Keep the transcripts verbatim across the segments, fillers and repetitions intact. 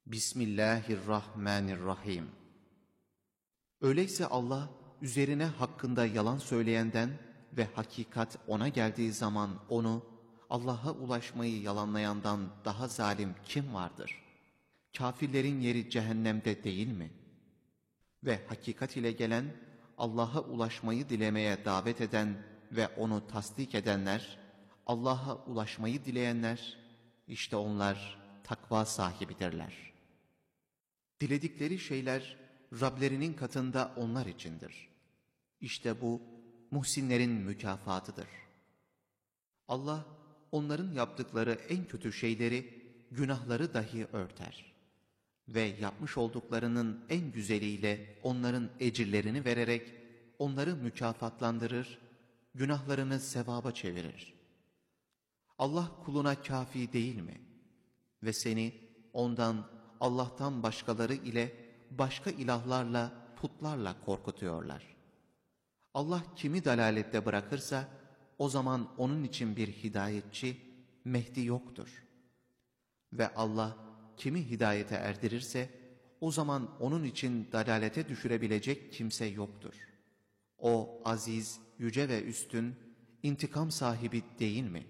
Bismillahirrahmanirrahim. Öyleyse Allah, üzerine hakkında yalan söyleyenden ve hakikat ona geldiği zaman onu, Allah'a ulaşmayı yalanlayandan daha zalim kim vardır? Kafirlerin yeri cehennemde değil mi? Ve hakikat ile gelen, Allah'a ulaşmayı dilemeye davet eden ve onu tasdik edenler, Allah'a ulaşmayı dileyenler, işte onlar takva sahibidirler. Diledikleri şeyler Rablerinin katında onlar içindir. İşte bu muhsinlerin mükafatıdır. Allah onların yaptıkları en kötü şeyleri, günahları dahi örter. Ve yapmış olduklarının en güzeliyle onların ecirlerini vererek onları mükafatlandırır, günahlarını sevaba çevirir. Allah kuluna kafi değil mi? Ve seni ondan, Allah'tan başkaları ile, başka ilahlarla, putlarla korkutuyorlar. Allah kimi dalalette bırakırsa, o zaman onun için bir hidayetçi, Mehdi yoktur. Ve Allah kimi hidayete erdirirse, o zaman onun için dalalete düşürebilecek kimse yoktur. O aziz, yüce ve üstün, intikam sahibi değil mi?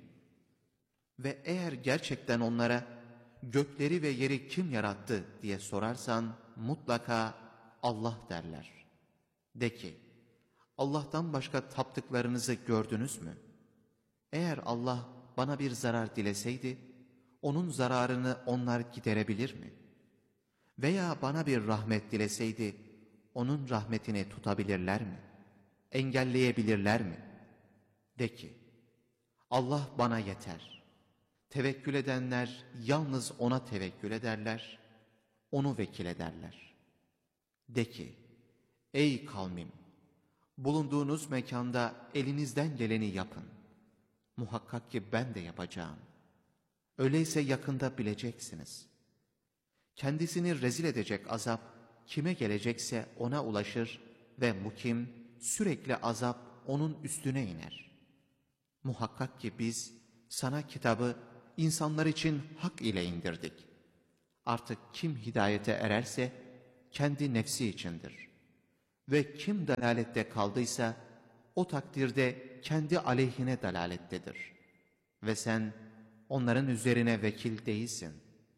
Ve eğer gerçekten onlara, gökleri ve yeri kim yarattı diye sorarsan, mutlaka Allah derler. De ki, Allah'tan başka taptıklarınızı gördünüz mü? Eğer Allah bana bir zarar dileseydi, onun zararını onlar giderebilir mi? Veya bana bir rahmet dileseydi, onun rahmetini tutabilirler mi? Engelleyebilirler mi? De ki, Allah bana yeter. Tevekkül edenler yalnız ona tevekkül ederler, onu vekil ederler. De ki, ey kavmim, bulunduğunuz mekanda elinizden geleni yapın. Muhakkak ki ben de yapacağım. Öyleyse yakında bileceksiniz. Kendisini rezil edecek azap kime gelecekse ona ulaşır ve mukim, sürekli azap onun üstüne iner. Muhakkak ki biz sana kitabı insanlar için hak ile indirdik. Artık kim hidayete ererse kendi nefsi içindir. Ve kim dalalette kaldıysa o takdirde kendi aleyhine dalalettedir. Ve sen onların üzerine vekil değilsin.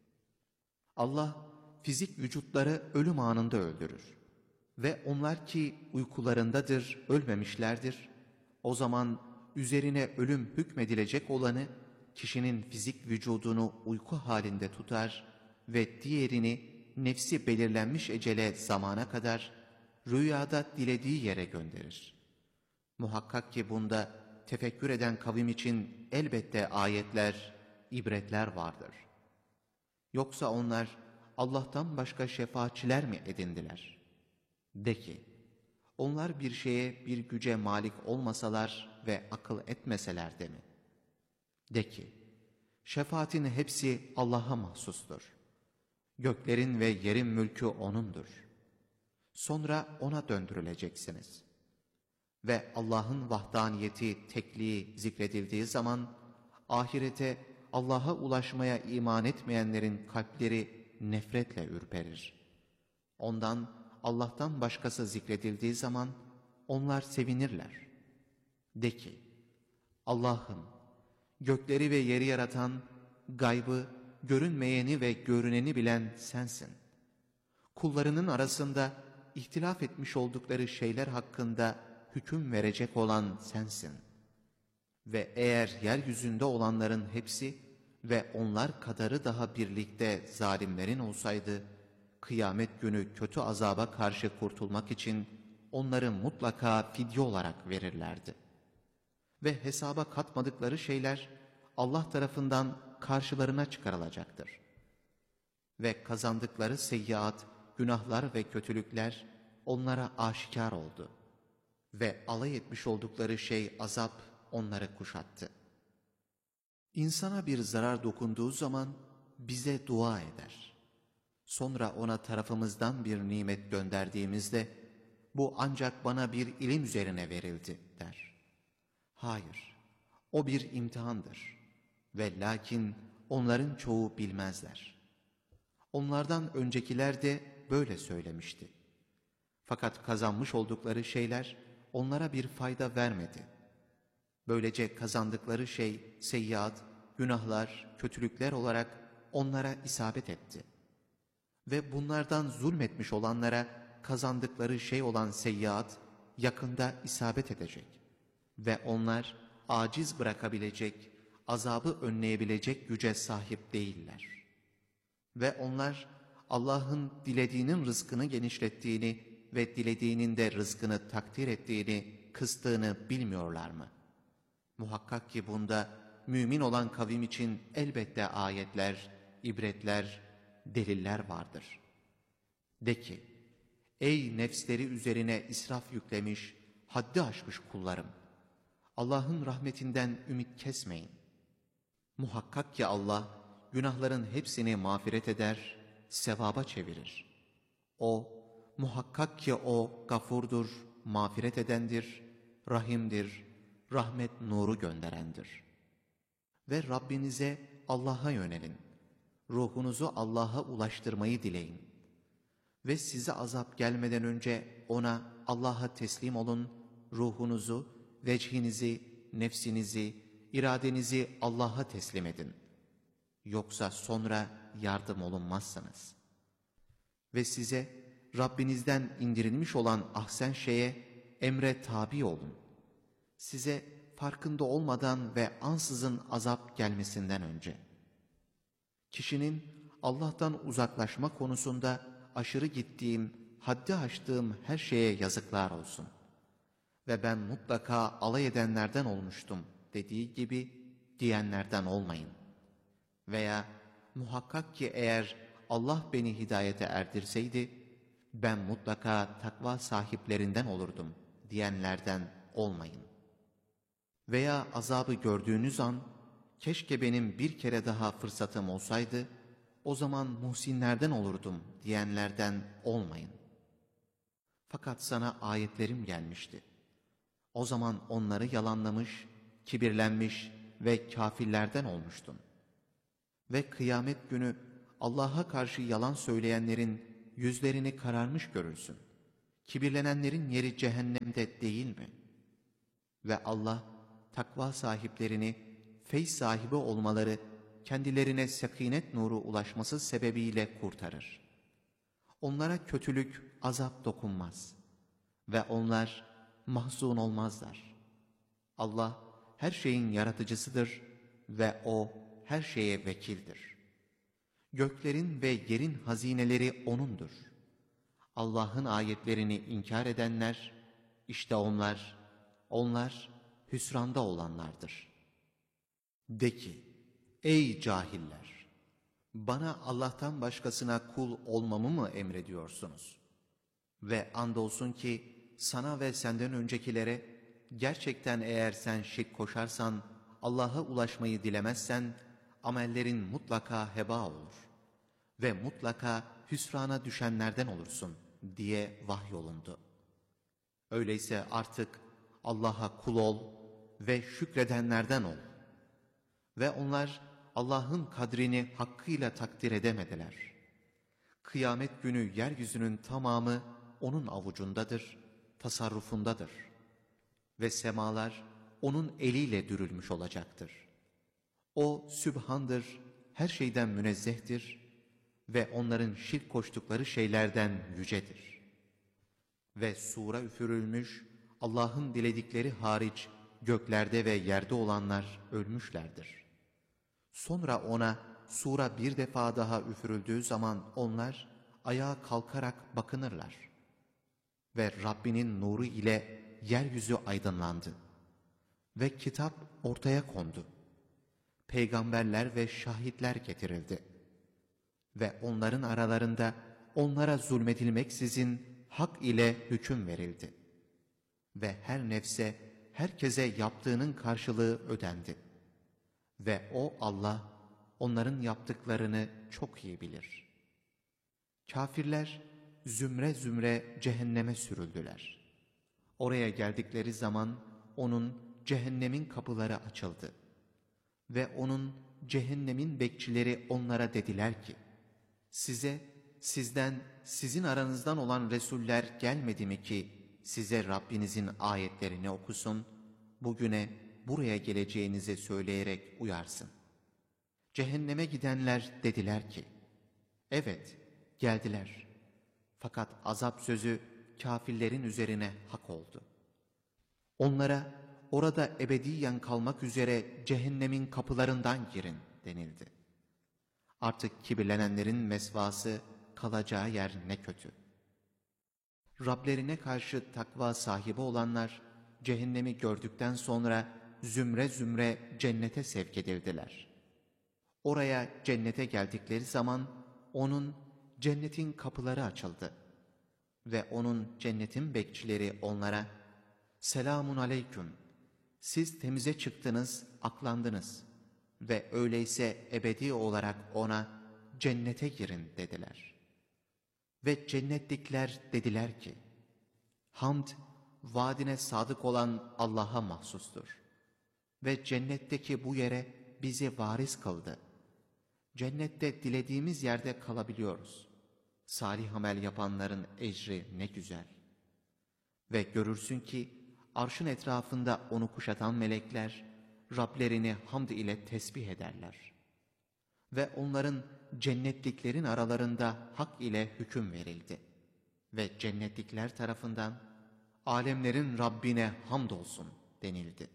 Allah fizik vücutları ölüm anında öldürür. Ve onlar ki uykularındadır, ölmemişlerdir. O zaman üzerine ölüm hükmedilecek olanı, kişinin fizik vücudunu uyku halinde tutar ve diğerini nefsi belirlenmiş ecele zamana kadar rüyada dilediği yere gönderir. Muhakkak ki bunda tefekkür eden kavim için elbette ayetler, ibretler vardır. Yoksa onlar Allah'tan başka şefaatçiler mi edindiler? De ki, onlar bir şeye, bir güce malik olmasalar ve akıl etmeseler de mi? De ki, şefaatin hepsi Allah'a mahsustur. Göklerin ve yerin mülkü O'nundur. Sonra O'na döndürüleceksiniz. Ve Allah'ın vahdaniyeti, tekliği zikredildiği zaman, ahirete, Allah'a ulaşmaya iman etmeyenlerin kalpleri nefretle ürperir. Ondan, Allah'tan başkası zikredildiği zaman, onlar sevinirler. De ki, Allah'ım, gökleri ve yeri yaratan, gaybı, görünmeyeni ve görüneni bilen sensin. Kullarının arasında ihtilaf etmiş oldukları şeyler hakkında hüküm verecek olan sensin. Ve eğer yeryüzünde olanların hepsi ve onlar kadarı daha birlikte zalimlerin olsaydı, kıyamet günü kötü azaba karşı kurtulmak için onları mutlaka fidye olarak verirlerdi. Ve hesaba katmadıkları şeyler Allah tarafından karşılarına çıkarılacaktır. Ve kazandıkları seyyiat, günahlar ve kötülükler onlara aşikar oldu. Ve alay etmiş oldukları şey azap onları kuşattı. İnsana bir zarar dokunduğu zaman bize dua eder. Sonra ona tarafımızdan bir nimet gönderdiğimizde, bu ancak bana bir ilim üzerine verildi der. Hayır, o bir imtihandır ve lakin onların çoğu bilmezler. Onlardan öncekiler de böyle söylemişti. Fakat kazanmış oldukları şeyler onlara bir fayda vermedi. Böylece kazandıkları şey seyyiat, günahlar, kötülükler olarak onlara isabet etti. Ve bunlardan zulmetmiş olanlara kazandıkları şey olan seyyiat yakında isabet edecek. Ve onlar aciz bırakabilecek, azabı önleyebilecek güce sahip değiller. Ve onlar Allah'ın dilediğinin rızkını genişlettiğini ve dilediğinin de rızkını takdir ettiğini, kıstığını bilmiyorlar mı? Muhakkak ki bunda mümin olan kavim için elbette ayetler, ibretler, deliller vardır. De ki, ey nefsleri üzerine israf yüklemiş, haddi aşmış kullarım! Allah'ın rahmetinden ümit kesmeyin. Muhakkak ki Allah, günahların hepsini mağfiret eder, sevaba çevirir. O, muhakkak ki O gafurdur, mağfiret edendir, rahimdir, rahmet nuru gönderendir. Ve Rabbinize, Allah'a yönelin. Ruhunuzu Allah'a ulaştırmayı dileyin. Ve size azap gelmeden önce O'na, Allah'a teslim olun, ruhunuzu, vecihinizi, nefsinizi, iradenizi Allah'a teslim edin. Yoksa sonra yardım olunmazsınız. Ve size Rabbinizden indirilmiş olan ahsen şeye, emre tabi olun. Size farkında olmadan ve ansızın azap gelmesinden önce. Kişinin Allah'tan uzaklaşma konusunda aşırı gittiğim, haddi aştığım her şeye yazıklar olsun. Ve ben mutlaka alay edenlerden olmuştum dediği gibi diyenlerden olmayın. Veya muhakkak ki eğer Allah beni hidayete erdirseydi, ben mutlaka takva sahiplerinden olurdum diyenlerden olmayın. Veya azabı gördüğünüz an, keşke benim bir kere daha fırsatım olsaydı, o zaman muhsinlerden olurdum diyenlerden olmayın. Fakat sana ayetlerim gelmişti. O zaman onları yalanlamış, kibirlenmiş ve kafirlerden olmuştun. Ve kıyamet günü Allah'a karşı yalan söyleyenlerin yüzlerini kararmış görürsün. Kibirlenenlerin yeri cehennemde değil mi? Ve Allah takva sahiplerini feyz sahibi olmaları, kendilerine sekinet nuru ulaşması sebebiyle kurtarır. Onlara kötülük, azap dokunmaz. Ve onlar mahzun olmazlar. Allah her şeyin yaratıcısıdır ve O her şeye vekildir. Göklerin ve yerin hazineleri O'nundur. Allah'ın ayetlerini inkar edenler, işte onlar, onlar hüsranda olanlardır. De ki, ey cahiller! Bana Allah'tan başkasına kul olmamı mı emrediyorsunuz? Ve andolsun ki sana ve senden öncekilere, gerçekten eğer sen şirk koşarsan, Allah'a ulaşmayı dilemezsen, amellerin mutlaka heba olur ve mutlaka hüsrana düşenlerden olursun diye vahyolundu. Öyleyse artık Allah'a kul ol ve şükredenlerden ol. Ve onlar Allah'ın kadrini hakkıyla takdir edemediler. Kıyamet günü yeryüzünün tamamı O'nun avucundadır, tasarrufundadır. Ve semalar O'nun eliyle dürülmüş olacaktır. O Sübhan'dır, her şeyden münezzehtir ve onların şirk koştukları şeylerden yücedir. Ve sura üfürülmüş, Allah'ın diledikleri hariç göklerde ve yerde olanlar ölmüşlerdir. Sonra ona sura bir defa daha üfürüldüğü zaman onlar ayağa kalkarak bakınırlar. Ve Rabbinin nuru ile yeryüzü aydınlandı. Ve kitap ortaya kondu. Peygamberler ve şahitler getirildi. Ve onların aralarında onlara zulmedilmeksizin hak ile hüküm verildi. Ve her nefse, herkese yaptığının karşılığı ödendi. Ve o Allah, onların yaptıklarını çok iyi bilir. Kafirler zümre zümre cehenneme sürüldüler. Oraya geldikleri zaman onun cehennemin kapıları açıldı. Ve onun cehennemin bekçileri onlara dediler ki, Size, sizden, sizin aranızdan olan Resuller gelmedi mi ki size Rabbinizin ayetlerini okusun, bugüne buraya geleceğinizi söyleyerek uyarsın. Cehenneme gidenler dediler ki, evet geldiler. Fakat azap sözü kâfirlerin üzerine hak oldu. Onlara orada ebediyen kalmak üzere cehennemin kapılarından girin denildi. Artık kibirlenenlerin mesvası, kalacağı yer ne kötü. Rablerine karşı takva sahibi olanlar, cehennemi gördükten sonra zümre zümre cennete sevk edildiler. Oraya, cennete geldikleri zaman, onun, cennetin kapıları açıldı. Ve onun, cennetin bekçileri onlara, "Selamun aleyküm, siz temize çıktınız, aklandınız ve öyleyse ebedi olarak ona, cennete girin" dediler. Ve cennetlikler dediler ki, "Hamd, vaadine sadık olan Allah'a mahsustur. Ve cennetteki bu yere bizi varis kıldı. Cennette dilediğimiz yerde kalabiliyoruz. Salih amel yapanların ecri ne güzel." Ve görürsün ki, arşın etrafında onu kuşatan melekler, Rablerini hamd ile tesbih ederler. Ve onların cennetliklerin aralarında hak ile hüküm verildi. Ve cennetlikler tarafından, "Alemlerin Rabbine hamdolsun" denildi.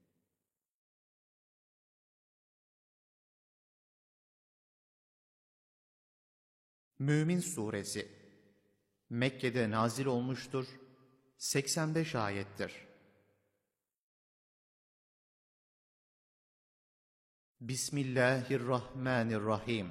Mümin Suresi Mekke'de nazil olmuştur, seksen beş ayettir. Bismillahirrahmanirrahim.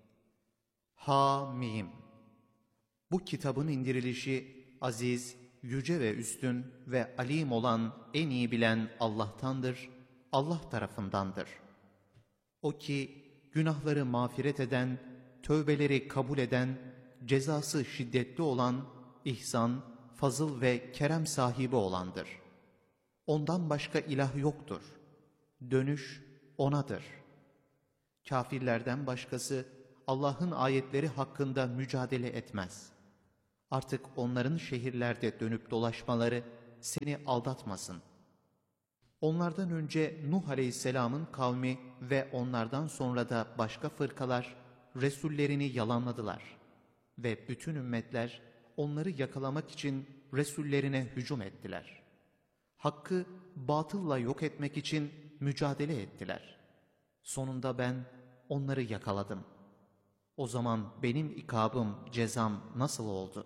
Hamim. Bu kitabın indirilişi aziz, yüce ve üstün ve alim olan, en iyi bilen Allah'tandır, Allah tarafındandır. O ki günahları mağfiret eden, tövbeleri kabul eden, cezası şiddetli olan, ihsan, fazıl ve kerem sahibi olandır. Ondan başka ilah yoktur. Dönüş O'nadır. Kafirlerden başkası Allah'ın ayetleri hakkında mücadele etmez. Artık onların şehirlerde dönüp dolaşmaları seni aldatmasın. Onlardan önce Nuh Aleyhisselam'ın kavmi ve onlardan sonra da başka fırkalar Resullerini yalanladılar. Ve bütün ümmetler onları yakalamak için Resullerine hücum ettiler. Hakkı batılla yok etmek için mücadele ettiler. Sonunda ben onları yakaladım. O zaman benim ikabım, cezam nasıl oldu?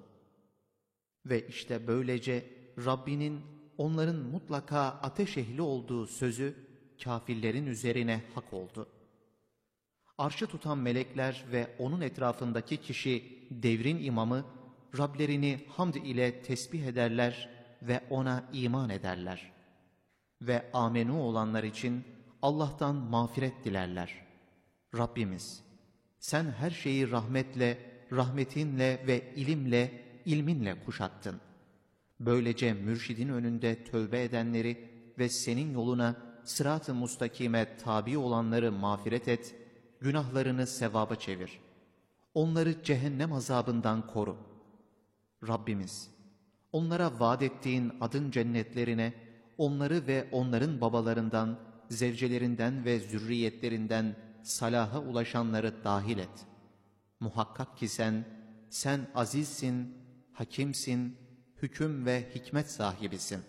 Ve işte böylece Rabbinin onların mutlaka ateş ehli olduğu sözü kâfirlerin üzerine hak oldu. Arşı tutan melekler ve onun etrafındaki kişi, devrin imamı, Rablerini hamd ile tesbih ederler ve ona iman ederler. Ve amenu olanlar için Allah'tan mağfiret dilerler. Rabbimiz, sen her şeyi rahmetle, rahmetinle ve ilimle, ilminle kuşattın. Böylece mürşidin önünde tövbe edenleri ve senin yoluna sırat-ı mustakime tabi olanları mağfiret et, günahlarını sevaba çevir. Onları cehennem azabından koru. Rabbimiz, onlara vaat ettiğin adın cennetlerine, onları ve onların babalarından, zevcelerinden ve zürriyetlerinden salaha ulaşanları dahil et. Muhakkak ki sen, sen azizsin, hakimsin, hüküm ve hikmet sahibisin.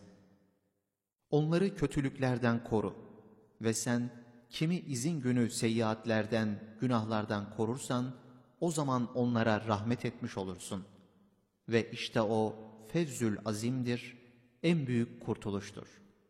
Onları kötülüklerden koru ve sen kimi izin günü seyyiatlerden, günahlardan korursan, o zaman onlara rahmet etmiş olursun. Ve işte o fevzül azimdir, en büyük kurtuluştur.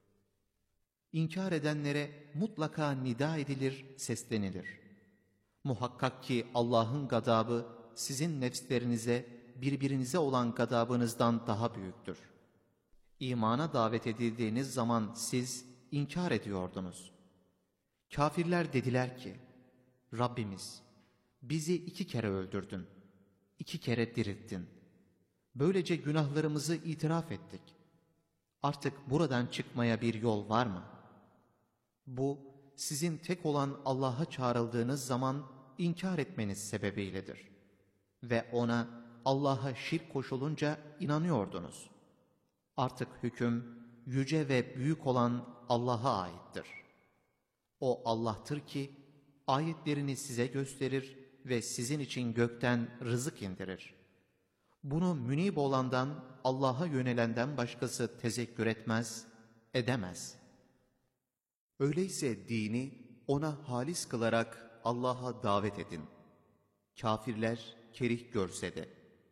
İnkar edenlere mutlaka nida edilir, seslenilir. Muhakkak ki Allah'ın gadabı sizin nefslerinize, birbirinize olan gadabınızdan daha büyüktür. İmana davet edildiğiniz zaman siz inkar ediyordunuz. Kafirler dediler ki, Rabbimiz, bizi iki kere öldürdün, iki kere dirilttin. Böylece günahlarımızı itiraf ettik. Artık buradan çıkmaya bir yol var mı? Bu, sizin tek olan Allah'a çağrıldığınız zaman inkar etmeniz sebebiyledir. ve ona Allah'a şirk koşulunca inanıyordunuz. Artık hüküm yüce ve büyük olan Allah'a aittir. O Allah'tır ki ayetlerini size gösterir ve sizin için gökten rızık indirir. Bunu münib olandan, Allah'a yönelenden başkası tezekkür etmez, edemez. Öyleyse dini ona halis kılarak Allah'a davet edin. Kafirler kerih görse de.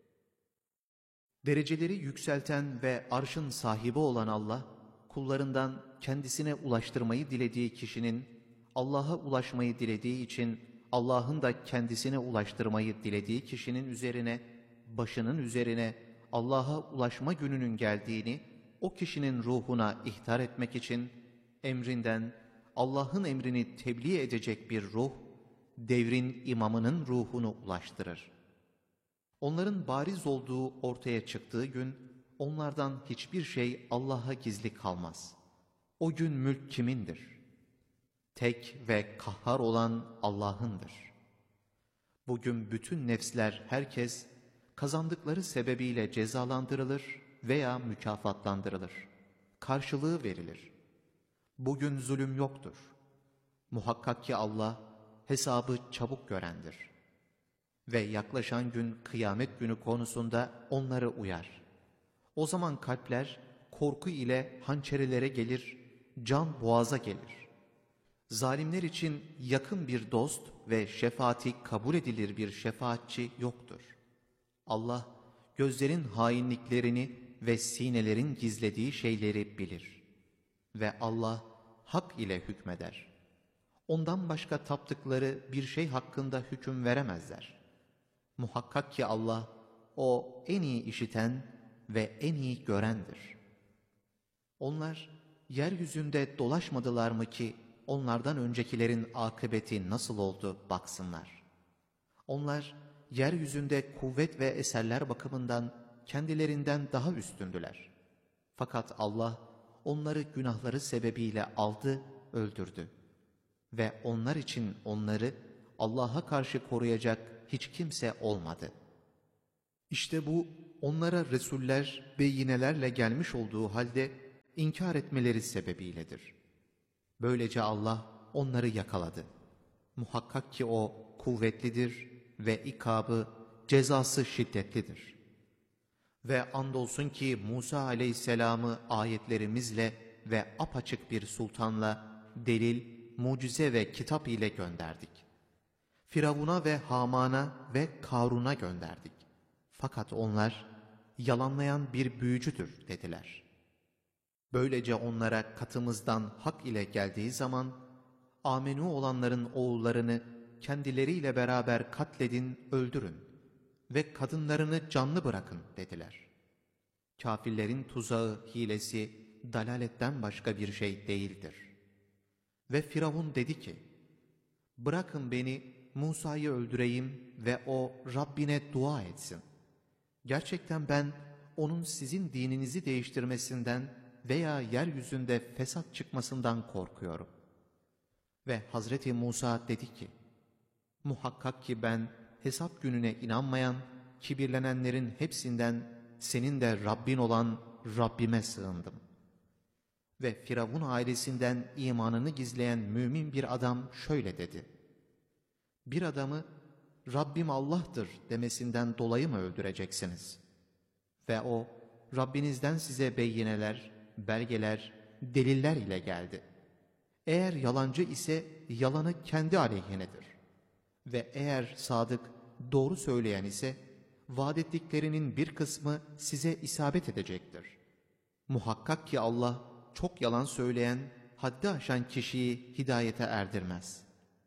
Dereceleri yükselten ve arşın sahibi olan Allah, kullarından kendisine ulaştırmayı dilediği kişinin, Allah'a ulaşmayı dilediği için Allah'ın da kendisine ulaştırmayı dilediği kişinin üzerine, başının üzerine Allah'a ulaşma gününün geldiğini, o kişinin ruhuna ihtar etmek için emrinden Allah'ın emrini tebliğ edecek bir ruh, devrin imamının ruhunu ulaştırır. Onların bariz olduğu ortaya çıktığı gün, onlardan hiçbir şey Allah'a gizli kalmaz. O gün mülk kimindir? Tek ve kahhar olan Allah'ındır. Bugün bütün nefsler, herkes kazandıkları sebebiyle cezalandırılır veya mükafatlandırılır. Karşılığı verilir. Bugün zulüm yoktur. Muhakkak ki Allah hesabı çabuk görendir. Ve yaklaşan gün, kıyamet günü konusunda onları uyar. O zaman kalpler korku ile hançerelere gelir, can boğaza gelir. Zalimler için yakın bir dost ve şefaati kabul edilir bir şefaatçi yoktur. Allah gözlerin hainliklerini ve sinelerin gizlediği şeyleri bilir. Ve Allah hak ile hükmeder. Ondan başka taptıkları bir şey hakkında hüküm veremezler. Muhakkak ki Allah, o en iyi işiten ve en iyi görendir. Onlar yeryüzünde dolaşmadılar mı ki onlardan öncekilerin akıbeti nasıl oldu baksınlar. Onlar yeryüzünde kuvvet ve eserler bakımından kendilerinden daha üstündüler. Fakat Allah onları günahları sebebiyle aldı, öldürdü. Ve onlar için onları Allah'a karşı koruyacak hiç kimse olmadı. İşte bu onlara resuller beyinelerle gelmiş olduğu halde inkar etmeleri sebebiyledir. Böylece Allah onları yakaladı. Muhakkak ki o kuvvetlidir ve ikabı, cezası şiddetlidir. Ve andolsun ki Musa aleyhisselamı ayetlerimizle ve apaçık bir sultanla, delil, mucize ve kitap ile gönderdik. Firavun'a ve Haman'a ve Karun'a gönderdik. Fakat onlar yalanlayan bir büyücüdür dediler. Böylece onlara katımızdan hak ile geldiği zaman, amenu olanların oğullarını kendileriyle beraber katledin, öldürün ve kadınlarını canlı bırakın dediler. Kafirlerin tuzağı, hilesi, dalaletten başka bir şey değildir. Ve Firavun dedi ki, bırakın beni Musa'yı öldüreyim ve o Rabbine dua etsin. Gerçekten ben onun sizin dininizi değiştirmesinden veya yeryüzünde fesat çıkmasından korkuyorum. Ve Hazreti Musa dedi ki, muhakkak ki ben hesap gününe inanmayan, kibirlenenlerin hepsinden senin de Rabbin olan Rabbime sığındım. Ve Firavun ailesinden imanını gizleyen mümin bir adam şöyle dedi, bir adamı Rabbim Allah'tır demesinden dolayı mı öldüreceksiniz? Ve o, Rabbinizden size beyineler, belgeler, deliller ile geldi. Eğer yalancı ise yalanı kendi aleyhinedir. Ve eğer sadık, doğru söyleyen ise vaat ettiklerinin bir kısmı size isabet edecektir. Muhakkak ki Allah çok yalan söyleyen, haddi aşan kişiyi hidayete erdirmez.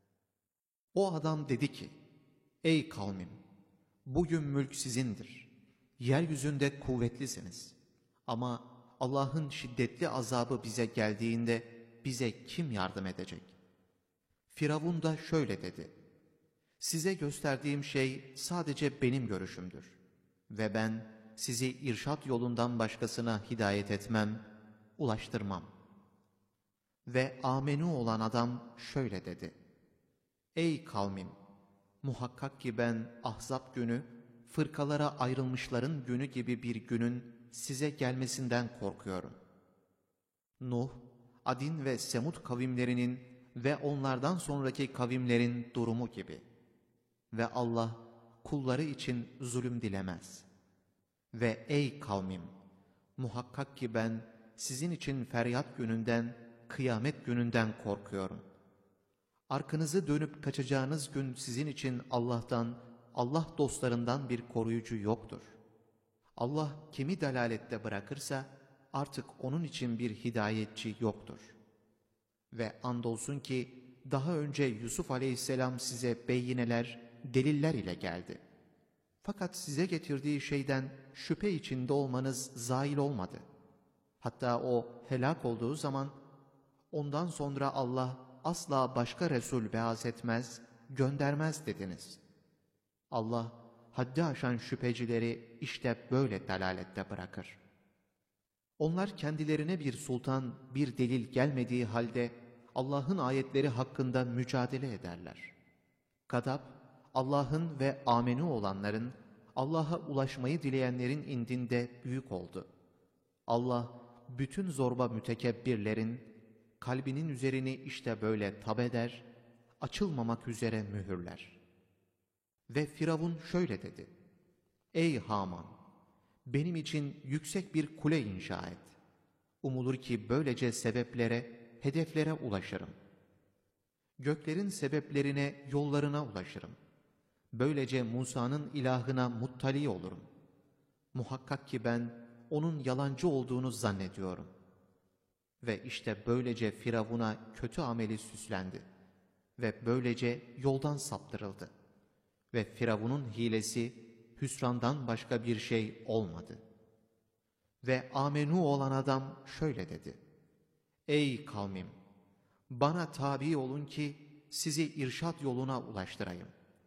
O adam dedi ki, ey kavmim, bugün mülk sizindir. Yeryüzünde kuvvetlisiniz. Ama Allah'ın şiddetli azabı bize geldiğinde bize kim yardım edecek? Firavun da şöyle dedi, size gösterdiğim şey sadece benim görüşümdür. Ve ben sizi irşat yolundan başkasına hidayet etmem, ulaştırmam. Ve amenu olan adam şöyle dedi, ey kavmim, muhakkak ki ben Ahzab günü fırkalara ayrılmışların günü gibi bir günün size gelmesinden korkuyorum. Nuh, Adin ve Semud kavimlerinin ve onlardan sonraki kavimlerin durumu gibi. Ve Allah kulları için zulüm dilemez. Ve ey kavmim! Muhakkak ki ben sizin için feryat gününden, kıyamet gününden korkuyorum. Arkanızı dönüp kaçacağınız gün sizin için Allah'tan, Allah dostlarından bir koruyucu yoktur. Allah kimi dalalette bırakırsa artık onun için bir hidayetçi yoktur. Ve andolsun ki daha önce Yusuf aleyhisselam size beyineler, deliller ile geldi. Fakat size getirdiği şeyden şüphe içinde olmanız zail olmadı. Hatta o helak olduğu zaman ondan sonra Allah asla başka Resul beaz etmez, göndermez dediniz. Allah haddi aşan şüphecileri işte böyle dalalette bırakır. Onlar kendilerine bir sultan, bir delil gelmediği halde Allah'ın ayetleri hakkında mücadele ederler. Gadab, Allah'ın ve amenü olanların, Allah'a ulaşmayı dileyenlerin indinde büyük oldu. Allah, bütün zorba mütekebbirlerin, kalbinin üzerini işte böyle tab eder, açılmamak üzere mühürler. Ve Firavun şöyle dedi: Ey Haman! Benim için yüksek bir kule inşa et. Umulur ki böylece sebeplere, hedeflere ulaşırım. Göklerin sebeplerine, yollarına ulaşırım. Böylece Musa'nın ilahına muttali olurum. Muhakkak ki ben onun yalancı olduğunu zannediyorum. Ve işte böylece Firavun'a kötü ameli süslendi. Ve böylece yoldan saptırıldı. Ve Firavun'un hilesi hüsrandan başka bir şey olmadı. Ve amenu olan adam şöyle dedi: Ey kavmim! Bana tabi olun ki sizi irşad yoluna ulaştırayım.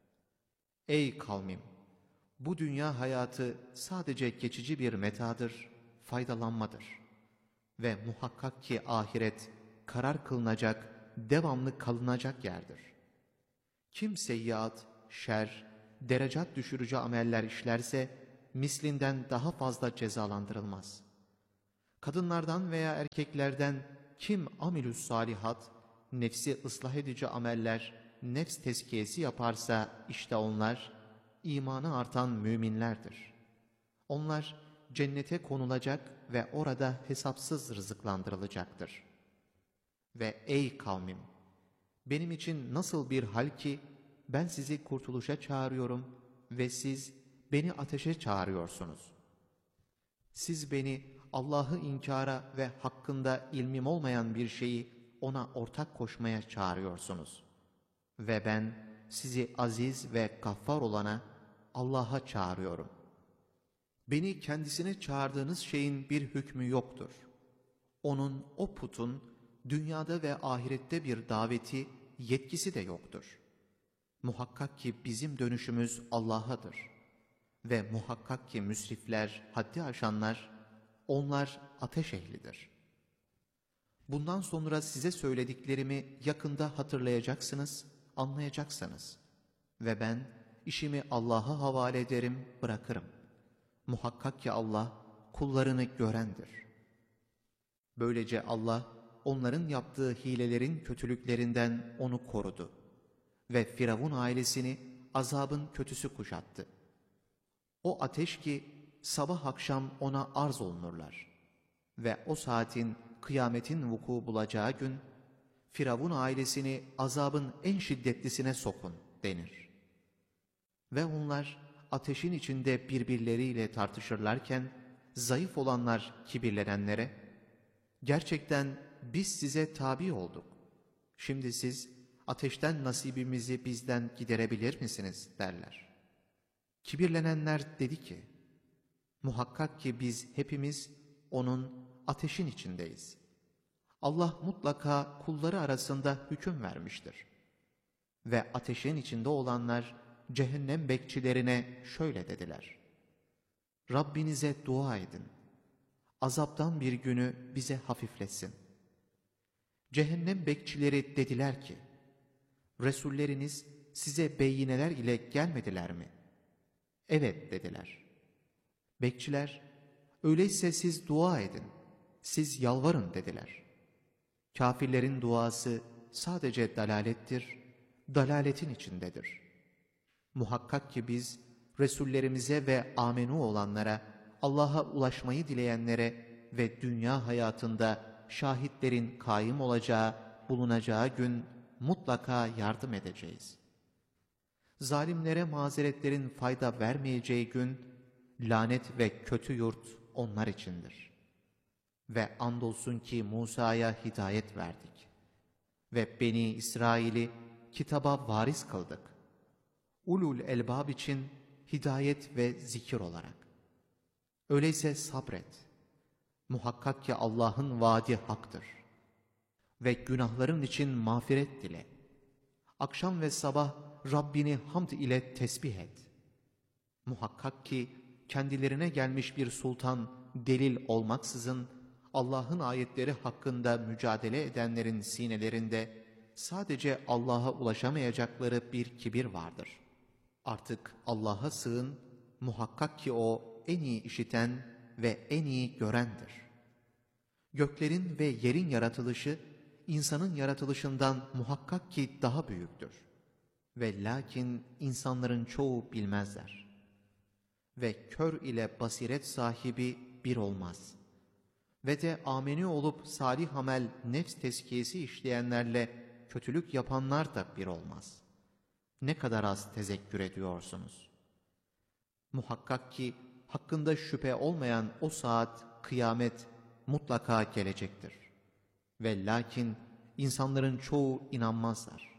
Ey kavmim! Bu dünya hayatı sadece geçici bir metadır, faydalanmadır. Ve muhakkak ki ahiret karar kılınacak, devamlı kalınacak yerdir. Kim seyyiat, şer, derecat düşürücü ameller işlerse mislinden daha fazla cezalandırılmaz. Kadınlardan veya erkeklerden kim amilüs salihat, nefsi ıslah edici ameller, nefs tezkiyesi yaparsa işte onlar imanı artan müminlerdir. Onlar cennete konulacak ve orada hesapsız rızıklandırılacaktır. Ve ey kavmim! Benim için nasıl bir hal ki ben sizi kurtuluşa çağırıyorum ve siz beni ateşe çağırıyorsunuz. Siz beni Allah'ı inkara ve hakkında ilmim olmayan bir şeyi ona ortak koşmaya çağırıyorsunuz. Ve ben sizi aziz ve gaffar olana, Allah'a çağırıyorum. Beni kendisine çağırdığınız şeyin bir hükmü yoktur. Onun, o putun dünyada ve ahirette bir daveti, yetkisi de yoktur. Muhakkak ki bizim dönüşümüz Allah'adır. Ve muhakkak ki müsrifler, haddi aşanlar, onlar ateş ehlidir. Bundan sonra size söylediklerimi yakında hatırlayacaksınız, anlayacaksınız. Ve ben işimi Allah'a havale ederim, bırakırım. Muhakkak ki Allah kullarını görendir. Böylece Allah onların yaptığı hilelerin kötülüklerinden onu korudu. Ve Firavun ailesini azabın kötüsü kuşattı. O ateş ki sabah akşam ona arz olunurlar. Ve o saatin kıyametin vuku bulacağı gün, Firavun ailesini azabın en şiddetlisine sokun denir. Ve onlar ateşin içinde birbirleriyle tartışırlarken, zayıf olanlar kibirlenenlere, gerçekten biz size tabi olduk. Şimdi siz ateşten nasibimizi bizden giderebilir misiniz derler. Kibirlenenler dedi ki, muhakkak ki biz hepimiz onun ateşin içindeyiz. Allah mutlaka kulları arasında hüküm vermiştir. Ve ateşin içinde olanlar cehennem bekçilerine şöyle dediler: Rabbinize dua edin. Azaptan bir günü bize hafifletsin. Cehennem bekçileri dediler ki, Resulleriniz size beyineler ile gelmediler mi? Evet dediler. Bekçiler, öyleyse siz dua edin, siz yalvarın dediler. Kafirlerin duası sadece dalalettir, dalaletin içindedir. Muhakkak ki biz Resullerimize ve amenu olanlara, Allah'a ulaşmayı dileyenlere ve dünya hayatında şahitlerin kaim olacağı, bulunacağı gün mutlaka yardım edeceğiz. Zalimlere mazeretlerin fayda vermeyeceği gün, lanet ve kötü yurt onlar içindir. Ve andolsun ki Musa'ya hidayet verdik. Ve Beni İsrail'i kitaba varis kıldık. Ulul elbab için hidayet ve zikir olarak. Öyleyse sabret. Muhakkak ki Allah'ın vaadi haktır. Ve günahların için mağfiret dile. Akşam ve sabah Rabbini hamd ile tesbih et. Muhakkak ki kendilerine gelmiş bir sultan delil olmaksızın Allah'ın ayetleri hakkında mücadele edenlerin sinelerinde sadece Allah'a ulaşamayacakları bir kibir vardır. Artık Allah'a sığın, muhakkak ki O en iyi işiten ve en iyi görendir. Göklerin ve yerin yaratılışı, insanın yaratılışından muhakkak ki daha büyüktür. Ve lakin insanların çoğu bilmezler. Ve kör ile basiret sahibi bir olmaz. Ve de ameni olup salih amel nefs tezkiyesi işleyenlerle kötülük yapanlar da bir olmaz. Ne kadar az tezekkür ediyorsunuz. Muhakkak ki hakkında şüphe olmayan o saat, kıyamet mutlaka gelecektir. Ve lakin insanların çoğu inanmazlar.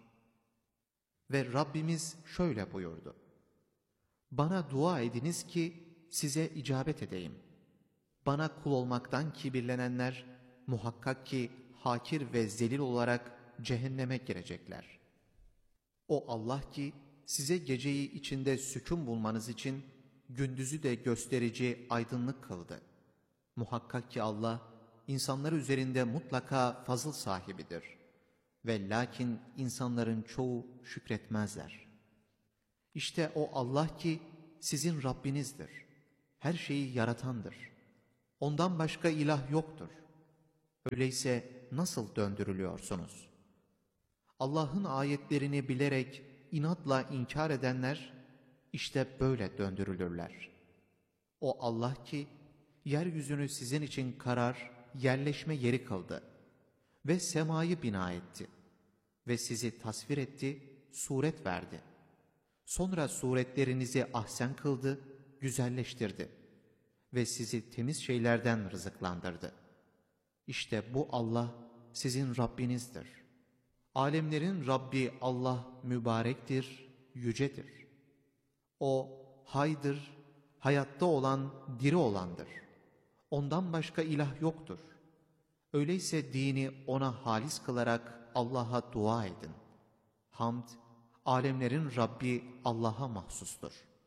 Ve Rabbimiz şöyle buyurdu. Bana dua ediniz ki size icabet edeyim. Bana kul olmaktan kibirlenenler muhakkak ki hakir ve zelil olarak cehenneme girecekler. O Allah ki size geceyi içinde sükun bulmanız için gündüzü de gösterici aydınlık kıldı. Muhakkak ki Allah insanlar üzerinde mutlaka fazıl sahibidir. Ve lakin insanların çoğu şükretmezler. İşte o Allah ki sizin Rabbinizdir. Her şeyi yaratandır. Ondan başka ilah yoktur. Öyleyse nasıl döndürülüyorsunuz? Allah'ın ayetlerini bilerek inatla inkar edenler işte böyle döndürülürler. O Allah ki yeryüzünü sizin için karar, yerleşme yeri kıldı ve semayı bina etti ve sizi tasvir etti, suret verdi. Sonra suretlerinizi ahsen kıldı, güzelleştirdi ve sizi temiz şeylerden rızıklandırdı. İşte bu Allah sizin Rabbinizdir. Alemlerin Rabbi Allah mübarektir, yücedir. O haydır, hayatta olan, diri olandır. Ondan başka ilah yoktur. Öyleyse dini ona halis kılarak Allah'a dua edin. Hamd, alemlerin Rabbi Allah'a mahsustur.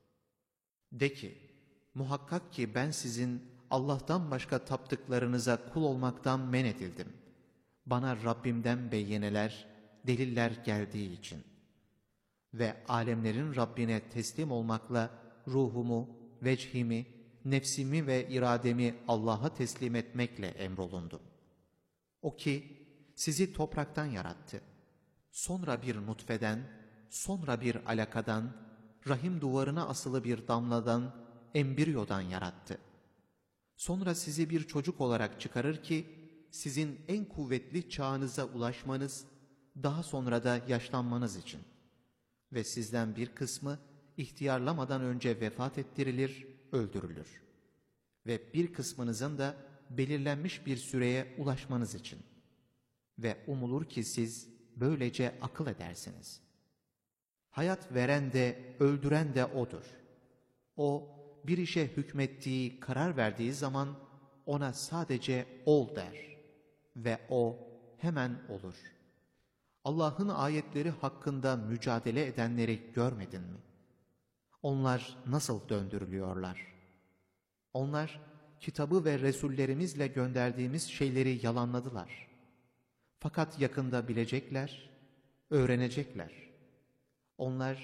De ki, muhakkak ki ben sizin Allah'tan başka taptıklarınıza kul olmaktan men edildim. Bana Rabbimden beyyeneler, deliller geldiği için. Ve alemlerin Rabbine teslim olmakla ruhumu, vechimi, nefsimi ve irademi Allah'a teslim etmekle emrolundum. O ki sizi topraktan yarattı. Sonra bir nutfeden, sonra bir alakadan, rahim duvarına asılı bir damladan, embriyodan yarattı. Sonra sizi bir çocuk olarak çıkarır ki, sizin en kuvvetli çağınıza ulaşmanız, daha sonra da yaşlanmanız için. Ve sizden bir kısmı ihtiyarlamadan önce vefat ettirilir, öldürülür. Ve bir kısmınızın da belirlenmiş bir süreye ulaşmanız için. Ve umulur ki siz böylece akıl edersiniz. Hayat veren de öldüren de O'dur. O bir işe hükmettiği, karar verdiği zaman ona sadece ol der. Ve O hemen olur. Allah'ın ayetleri hakkında mücadele edenleri görmedin mi? Onlar nasıl döndürülüyorlar? Onlar kitabı ve Resullerimizle gönderdiğimiz şeyleri yalanladılar. Fakat yakında bilecekler, öğrenecekler. Onlar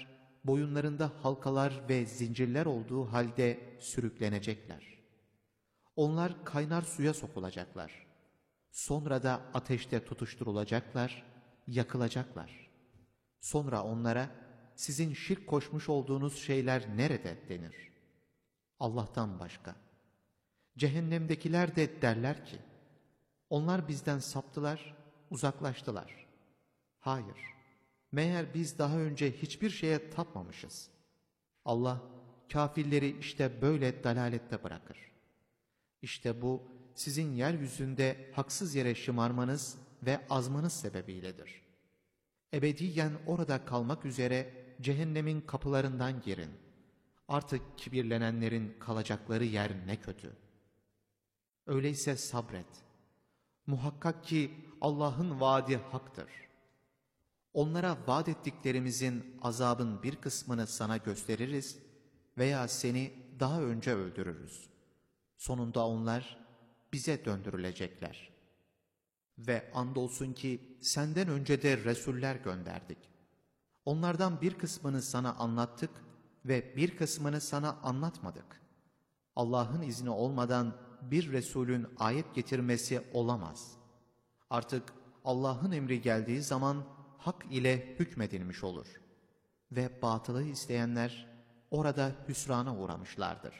boyunlarında halkalar ve zincirler olduğu halde sürüklenecekler. Onlar kaynar suya sokulacaklar. Sonra da ateşte tutuşturulacaklar, yakılacaklar. Sonra onlara, sizin şirk koşmuş olduğunuz şeyler nerede denir? Allah'tan başka. Cehennemdekiler de derler ki, onlar bizden saptılar, uzaklaştılar. Hayır, meğer biz daha önce hiçbir şeye tapmamışız. Allah, kafirleri işte böyle dalalette bırakır. İşte bu, sizin yeryüzünde haksız yere şımarmanız ve azmanız sebebiyledir. Ebediyen orada kalmak üzere cehennemin kapılarından girin. Artık kibirlenenlerin kalacakları yer ne kötü. Öyleyse sabret. Muhakkak ki Allah'ın vaadi haktır. Onlara vaat ettiklerimizin azabın bir kısmını sana gösteririz veya seni daha önce öldürürüz. Sonunda onlar bize döndürülecekler. Ve andolsun ki senden önce de resuller gönderdik. Onlardan bir kısmını sana anlattık ve bir kısmını sana anlatmadık. Allah'ın izni olmadan bir Resulün ayet getirmesi olamaz. Artık Allah'ın emri geldiği zaman hak ile hükmedilmiş olur. Ve batılı isteyenler orada hüsrana uğramışlardır.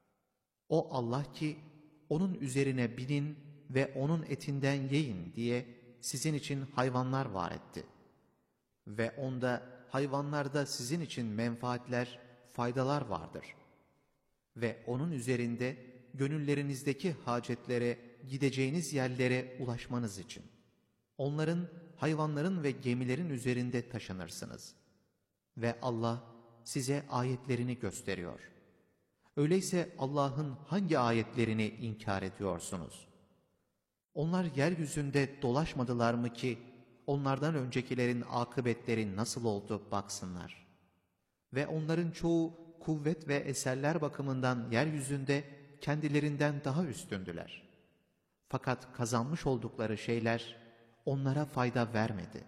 O Allah ki onun üzerine binin ve onun etinden yiyin diye sizin için hayvanlar var etti. Ve onda hayvanlarda sizin için menfaatler, faydalar vardır. Ve onun üzerinde gönüllerinizdeki hacetlere, gideceğiniz yerlere ulaşmanız için. Onların, hayvanların ve gemilerin üzerinde taşınırsınız. Ve Allah size ayetlerini gösteriyor. Öyleyse Allah'ın hangi ayetlerini inkar ediyorsunuz? Onlar yeryüzünde dolaşmadılar mı ki, onlardan öncekilerin akıbetleri nasıl oldu baksınlar. Ve onların çoğu kuvvet ve eserler bakımından yeryüzünde kendilerinden daha üstündüler. Fakat kazanmış oldukları şeyler onlara fayda vermedi.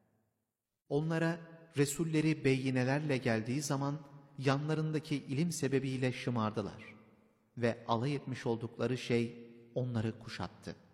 Onlara Resulleri beyinelerle geldiği zaman yanlarındaki ilim sebebiyle şımardılar ve alay etmiş oldukları şey onları kuşattı.